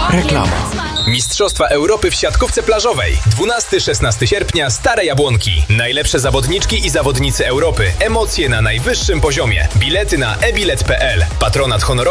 Reklama. Mistrzostwa Europy w siatkówce plażowej. 12-16 sierpnia, Stare Jabłonki. Najlepsze zawodniczki i zawodnicy Europy. Emocje na najwyższym poziomie. Bilety na ebilet.pl. Patronat honorowy